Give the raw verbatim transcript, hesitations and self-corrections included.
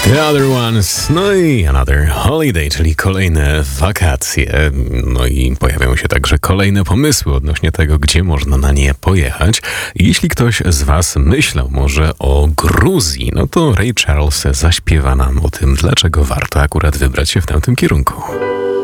The Other Ones, no i Another Holiday, czyli kolejne wakacje. No i pojawiają się także kolejne pomysły odnośnie tego, gdzie można na nie pojechać. Jeśli ktoś z was myślał może o Gruzji, no to Ray Charles zaśpiewa nam o tym, dlaczego warto akurat wybrać się w tamtym kierunku.